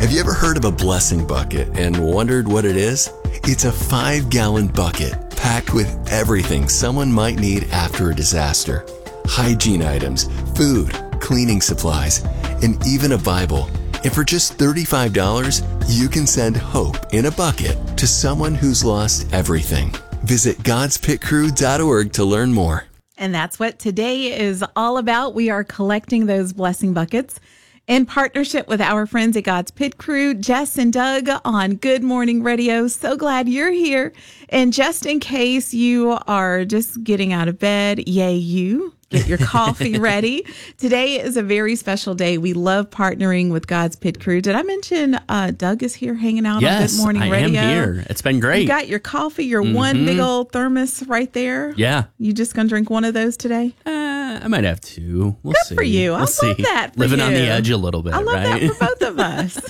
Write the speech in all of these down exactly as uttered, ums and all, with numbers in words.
Have you ever heard of a blessing bucket and wondered what it is? It's a five-gallon bucket packed with everything someone might need after a disaster. Hygiene items, food, cleaning supplies, and even a Bible. And for just thirty-five dollars, you can send hope in a bucket to someone who's lost everything. Visit gods pit crew dot org to learn more. And that's what today is all about. We are collecting those blessing buckets in partnership with our friends at God's Pit Crew, Jess and Doug on Good Morning Radio. So glad you're here. And just in case you are just getting out of bed, yay you. Get your coffee ready. Today is a very special day. We love partnering with God's Pit Crew. Did I mention uh, Doug is here hanging out yes, on Good Morning I Radio? Yes, I am here. It's been great. You got your coffee, your mm-hmm. one big old thermos right there. Yeah. You just going to drink one of those today? Uh, I might have two. We'll Good see. for you. We'll I see. love that for Living you. on the edge a little bit, I love right? that for both of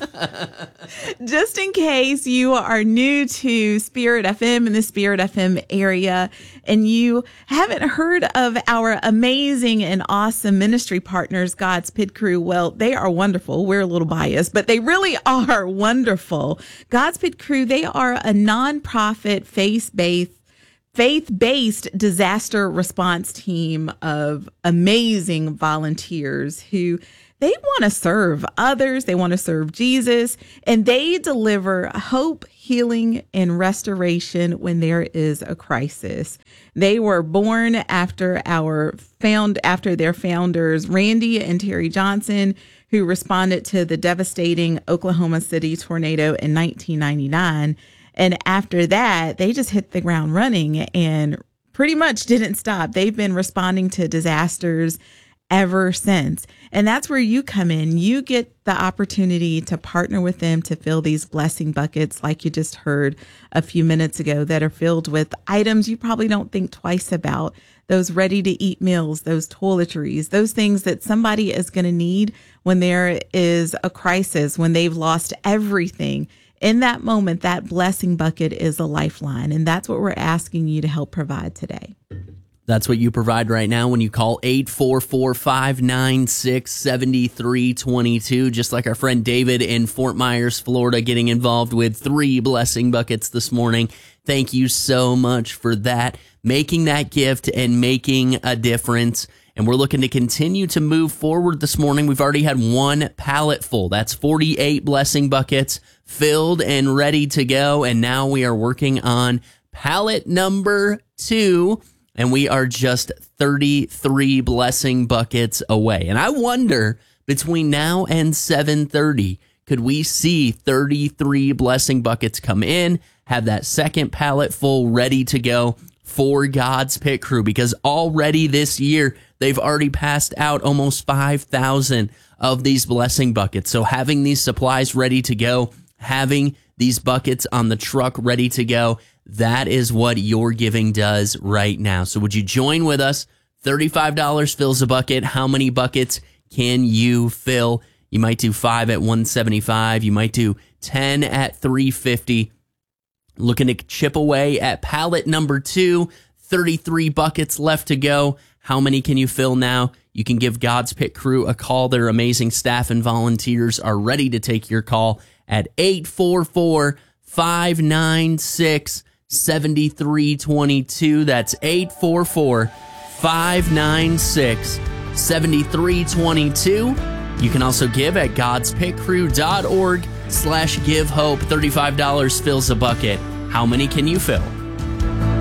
us. Just in case you are new to Spirit F M in the Spirit F M area and you haven't heard of our amazing and awesome ministry partners, God's Pit Crew, well, they are wonderful. We're a little biased, but they really are wonderful. God's Pit Crew, they are a nonprofit, faith-based faith-based disaster response team of amazing volunteers who they want to serve others. They want to serve Jesus, and they deliver hope, healing, and restoration when there is a crisis. They were born after our found after their founders, Randy and Terry Johnson, who responded to the devastating Oklahoma City tornado in nineteen ninety-nine. And after that, they just hit the ground running and pretty much didn't stop. They've been responding to disasters ever since. And that's where you come in. You get the opportunity to partner with them to fill these blessing buckets, like you just heard a few minutes ago, that are filled with items you probably don't think twice about. Those ready to eat meals, those toiletries, those things that somebody is going to need when there is a crisis, when they've lost everything. In that moment, that blessing bucket is a lifeline, and that's what we're asking you to help provide today. That's what you provide right now when you call eight four four, five nine six, seven three two two, just like our friend David in Fort Myers, Florida, getting involved with three blessing buckets this morning. Thank you so much for that, making that gift and making a difference. And we're looking to continue to move forward this morning. We've already had one pallet full. That's forty-eight blessing buckets filled and ready to go. And now we are working on pallet number two. And we are just thirty-three blessing buckets away. And I wonder, between now and seven thirty, could we see thirty-three blessing buckets come in, have that second pallet full ready to go for God's Pit Crew? Because already this year, they've already passed out almost five thousand of these blessing buckets. So having these supplies ready to go, having these buckets on the truck ready to go, that is what your giving does right now. So would you join with us? thirty-five dollars fills a bucket. How many buckets can you fill? You might do five at one seventy-five. You might do ten at three fifty. Looking to chip away at pallet number two. thirty-three buckets left to go. How many can you fill now? You can give God's Pit Crew a call. Their amazing staff and volunteers are ready to take your call at eight four four, five nine six, seven three two two. That's eight four four, five nine six, seven three two two. You can also give at gods pit crew dot org slash give hope. thirty-five dollars fills a bucket. How many can you fill?